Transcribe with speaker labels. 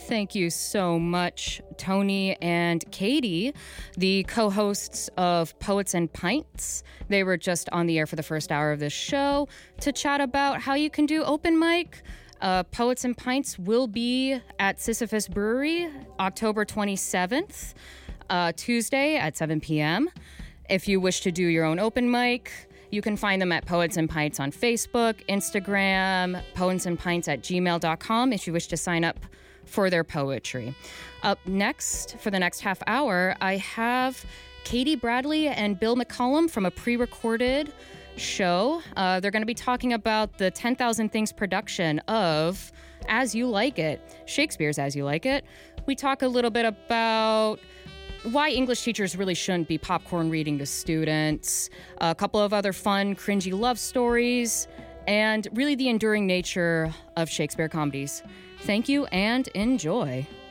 Speaker 1: Thank you so much, Tony and Katie, the co-hosts of Poets and Pints. They were just on the air for the first hour of this show to chat about how you can do open mic. Poets and Pints will be at Sisyphus Brewery October 27th, Tuesday at 7 p.m. If you wish to do your own open mic, you can find them at Poets and Pints on Facebook, Instagram, poetsandpints@gmail.com if you wish to sign up for their poetry. Up next, for the next half hour, I have Katie Bradley and Bill McCollum from a pre-recorded show. They're going to be talking about the 10,000 Things production of As You Like It, Shakespeare's As You Like It. We talk a little bit about why English teachers really shouldn't be popcorn reading to students, a couple of other fun, cringy love stories, and really the enduring nature of Shakespeare comedies. Thank you and enjoy.